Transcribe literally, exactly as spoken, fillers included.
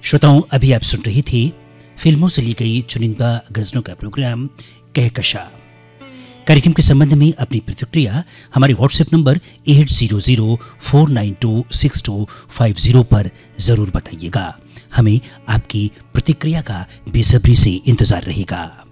श्रोताओं, अभी आप सुन रही थी फिल्मों से ली गई चुनिंदा गजलों का प्रोग्राम कहकशा। कार्यक्रम के संबंध में अपनी प्रतिक्रिया हमारे WhatsApp number eight zero zero four nine to six to five zero पर जरूर बताइएगा। हमें आपकी प्रतिक्रिया का बेसब्री से इंतजार रहेगा।